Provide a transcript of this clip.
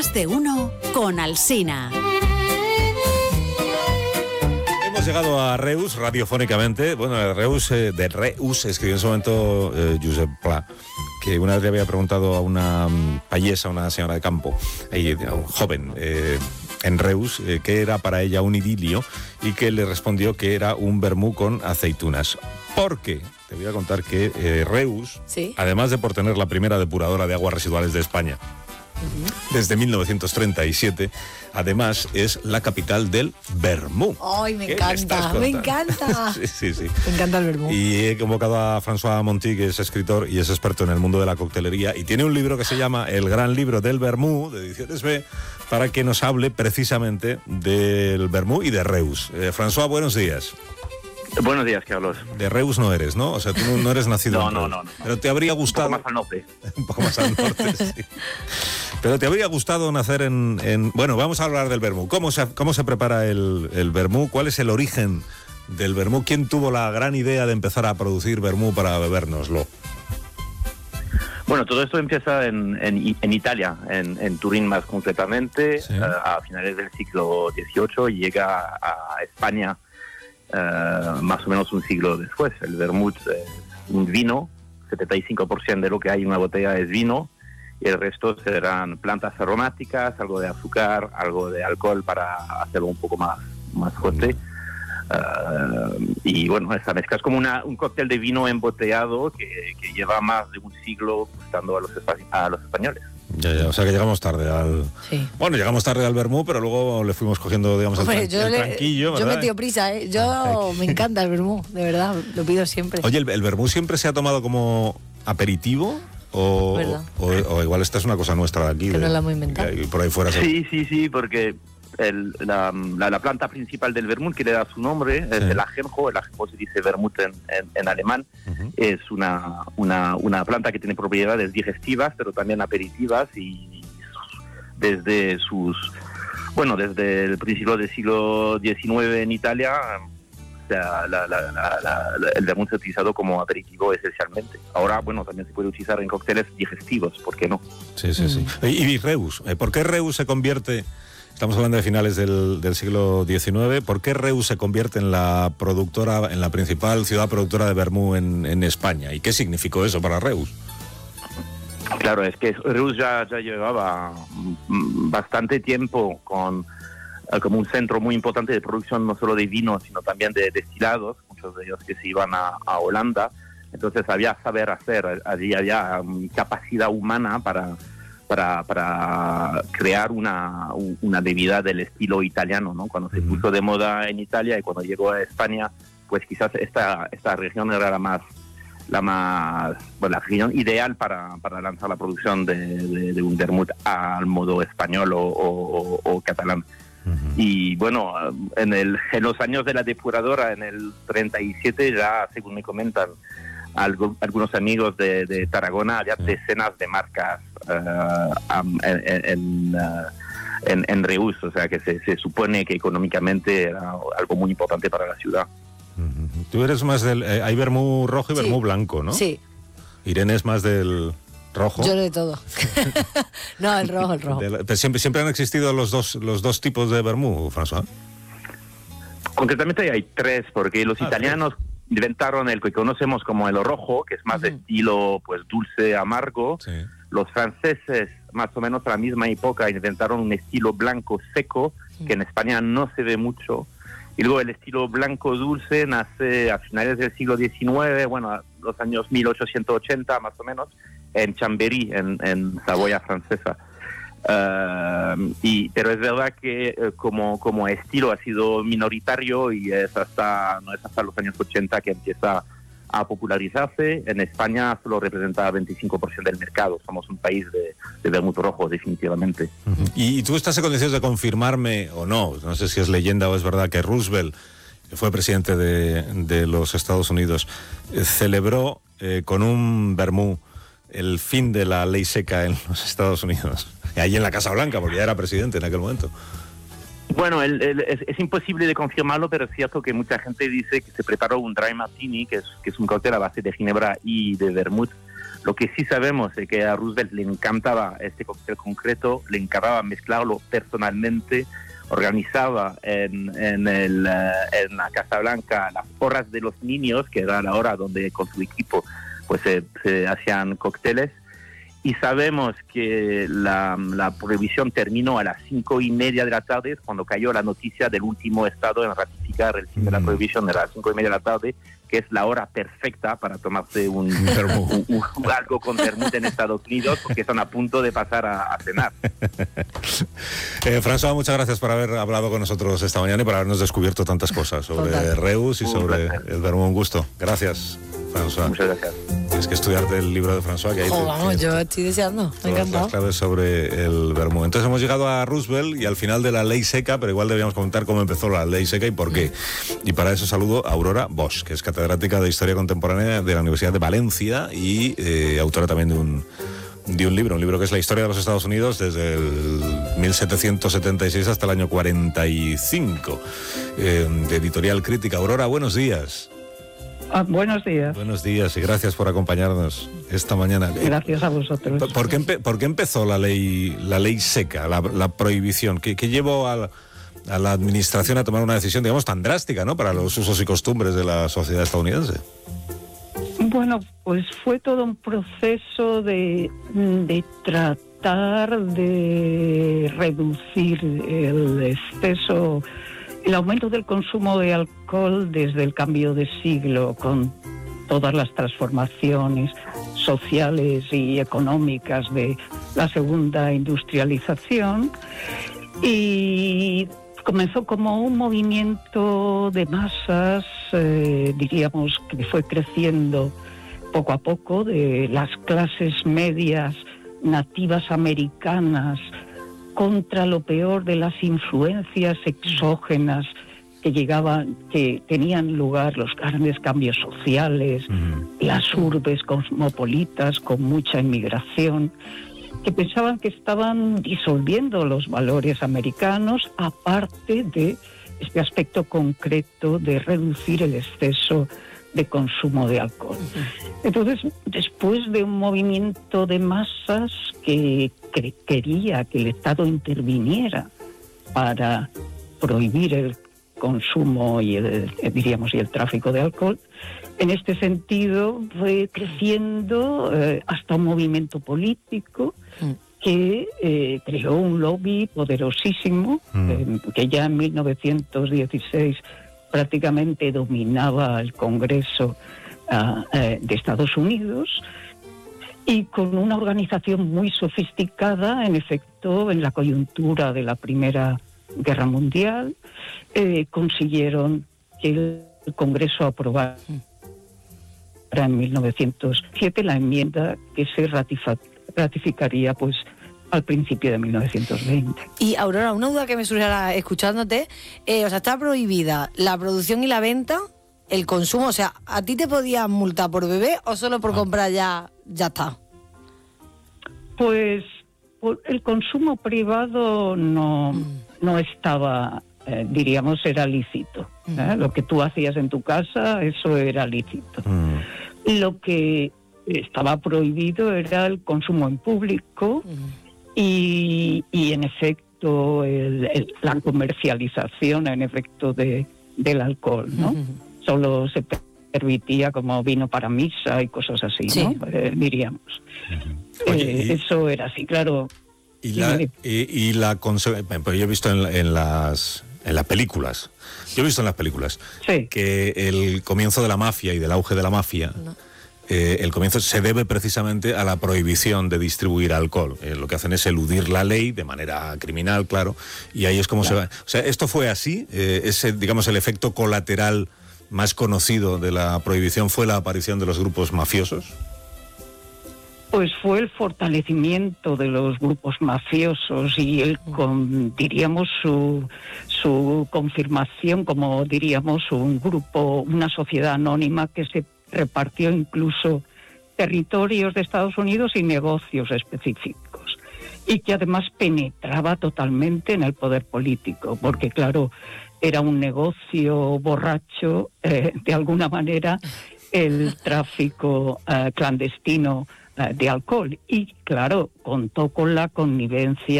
Más de uno con Alsina. Hemos llegado a Reus radiofónicamente. Bueno, Reus, de Reus escribió en su momento Josep Pla, que una vez le había preguntado a una payesa, una señora de campo, un joven, en Reus, que era para ella un idilio, y que le respondió que era un vermú con aceitunas. Porque te voy a contar que Reus, ¿Sí? además de por tener la primera depuradora de aguas residuales de España, desde 1937, además es la capital del vermú. ¡Ay, me ¿Qué encanta! me estás ¡Me contando? encanta! Sí. Me encanta el vermú. Y he convocado a François Monti, que es escritor y es experto en el mundo de la coctelería, y tiene un libro que se llama El Gran Libro del Vermú, de Ediciones B, para que nos hable precisamente del vermú y de Reus. François, buenos días. Buenos días, Carlos. De Reus no eres, ¿no? O sea, tú no eres nacido en Reus. No. Pero te habría gustado... Un poco más al norte. Un poco más al norte, sí. Pero te habría gustado nacer en... Bueno, vamos a hablar del vermú. ¿Cómo se prepara el vermú? ¿Cuál es el origen del vermú? ¿Quién tuvo la gran idea de empezar a producir vermú para bebérnoslo? Bueno, todo esto empieza en Italia, en Turín más concretamente, Sí. A finales del siglo XVIII, y llega a España más o menos un siglo después. El vermut es un vino, 75% de lo que hay en una botella es vino, y el resto serán plantas aromáticas, algo de azúcar, algo de alcohol para hacerlo un poco más fuerte. Y bueno, esta mezcla es como un cóctel de vino embotellado que lleva más de un siglo gustando a los españoles. Ya, o sea que llegamos tarde al... Sí. Bueno, llegamos tarde al vermú, pero luego le fuimos cogiendo, digamos, Hombre, el yo tranquillo, ¿verdad? me he metido prisa, ¿eh? Me encanta el vermú, de verdad, lo pido siempre. Oye, ¿el vermú siempre se ha tomado como aperitivo? O igual esta es una cosa nuestra de aquí. Que no la hemos inventado. Y por ahí fuera. Sí, porque la planta principal del vermut, que le da su nombre, es el ajenjo. El ajenjo se dice vermut en alemán. Uh-huh. Es una planta que tiene propiedades digestivas, pero también aperitivas, y desde el principio del siglo XIX en Italia, o sea, el vermut se ha utilizado como aperitivo esencialmente. Ahora, bueno, también se puede utilizar en cócteles digestivos, ¿por qué no? Sí. Y Reus, ¿por qué Reus se convierte... Estamos hablando de finales del siglo XIX. ¿Por qué Reus se convierte en la principal ciudad productora de vermú en España? ¿Y qué significó eso para Reus? Claro, es que Reus ya llevaba bastante tiempo como un centro muy importante de producción, no solo de vino, sino también de destilados, muchos de ellos que se iban a Holanda. Entonces había saber hacer, había capacidad humana para crear una bebida del estilo italiano, ¿no? Cuando se puso de moda en Italia y cuando llegó a España, pues quizás esta región era la región ideal para lanzar la producción de un vermut al modo español o catalán. Uh-huh. Y bueno, en los años de la depuradora, en el 37, ya, según me comentan algunos amigos de Tarragona, había decenas de marcas en Reus, o sea que se supone que económicamente era algo muy importante para la ciudad. Uh-huh. Tú eres más del... hay vermú rojo y vermú blanco, ¿no? Sí. Irene es más del rojo. Yo de todo. No, el rojo. Pero siempre han existido los dos tipos de vermú, François. Concretamente hay tres, porque los italianos inventaron el que conocemos como el rojo, que es más de estilo pues dulce, amargo. Sí. Los franceses, más o menos a la misma época, inventaron un estilo blanco seco, que en España no se ve mucho. Y luego el estilo blanco dulce nace a finales del siglo XIX, bueno, los años 1880 más o menos, en Chambéry, en Saboya francesa. Pero es verdad que como estilo ha sido minoritario y no es hasta los años 80 que empieza a popularizarse. En España solo representa 25% del mercado. Somos un país de vermut rojo, definitivamente. Uh-huh. ¿Y tú estás en condiciones de confirmarme o no sé si es leyenda o es verdad, que Roosevelt, que fue presidente de los Estados Unidos, celebró con un vermú el fin de la ley seca en los Estados Unidos? Allí en la Casa Blanca, porque ya era presidente en aquel momento. Bueno, es imposible de confirmarlo, pero es cierto que mucha gente dice que se preparó un dry martini, que es un cóctel a base de ginebra y de vermut, Lo que sí sabemos es que a Roosevelt le encantaba este cóctel concreto, le encantaba mezclarlo personalmente, organizaba en la Casa Blanca las horas de los niños, que era la hora donde con su equipo pues se hacían cócteles. Y sabemos que la prohibición terminó a las 5:30 de la tarde, cuando cayó la noticia del último estado en ratificar el fin de la prohibición de las 5:30 de la tarde, que es la hora perfecta para tomarse algo con vermut en Estados Unidos, porque están a punto de pasar a cenar. François, muchas gracias por haber hablado con nosotros esta mañana y por habernos descubierto tantas cosas sobre Reus y sobre el vermut. Un gusto. Gracias, François. Muchas gracias. Tienes que estudiarte el libro de François, que ahí vamos, yo estoy deseando, me ha encantado. Las claves sobre el vermut. Entonces hemos llegado a Roosevelt y al final de la ley seca, pero igual deberíamos comentar cómo empezó la ley seca y por qué. Y para eso saludo a Aurora Bosch, que es catedrática de Historia Contemporánea de la Universidad de Valencia y autora también de un libro que es la historia de los Estados Unidos desde el 1776 hasta el año 45, de Editorial Crítica. Aurora, buenos días. Buenos días. Buenos días y gracias por acompañarnos esta mañana. Gracias a vosotros. ¿Por qué empezó la ley seca, la prohibición? ¿Qué llevó a la administración a tomar una decisión, digamos, tan drástica, ¿no?, para los usos y costumbres de la sociedad estadounidense? Bueno, pues fue todo un proceso de tratar de reducir el aumento del consumo de alcohol desde el cambio de siglo, con todas las transformaciones sociales y económicas de la segunda industrialización, y comenzó como un movimiento de masas, diríamos que fue creciendo poco a poco, de las clases medias nativas americanas contra lo peor de las influencias exógenas que tenían lugar, los grandes cambios sociales, las urbes cosmopolitas con mucha inmigración, que pensaban que estaban disolviendo los valores americanos, aparte de este aspecto concreto de reducir el exceso de consumo de alcohol. Entonces, después de un movimiento de masas que quería que el Estado interviniera para prohibir el consumo y el tráfico de alcohol, en este sentido fue creciendo hasta un movimiento político que creó un lobby poderosísimo, que ya en 1916 prácticamente dominaba el Congreso de Estados Unidos, y con una organización muy sofisticada, en efecto, en la coyuntura de la Primera Guerra Mundial, consiguieron que el Congreso aprobara en 1907 la enmienda que se ratificaría pues al principio de 1920. Y Aurora, una duda que me surge ahora escuchándote, está prohibida la producción y la venta, el consumo, o sea, ¿a ti te podían multar por beber o solo por comprar ya está? Pues el consumo privado no estaba, diríamos, era lícito. Lo que tú hacías en tu casa, eso era lícito. Lo que estaba prohibido era el consumo en público y en efecto la comercialización en efecto del alcohol, ¿no? Solo se permitía como vino para misa y cosas así, ¿sí? ¿No? Diríamos. Oye, eso era así, claro. Pues yo he visto en las películas, sí, que el comienzo de la mafia y del auge de la mafia, el comienzo se debe precisamente a la prohibición de distribuir alcohol. Lo que hacen es eludir la ley de manera criminal, claro, y ahí es como se va. O sea, esto fue así, digamos, el efecto colateral más conocido de la prohibición fue la aparición de los grupos mafiosos. Pues fue el fortalecimiento de los grupos mafiosos y diríamos, su confirmación como, diríamos, un grupo, una sociedad anónima que se repartió incluso territorios de Estados Unidos y negocios específicos, y que además penetraba totalmente en el poder político, porque claro, era un negocio borracho, de alguna manera el tráfico clandestino de alcohol. Y claro, contó con la connivencia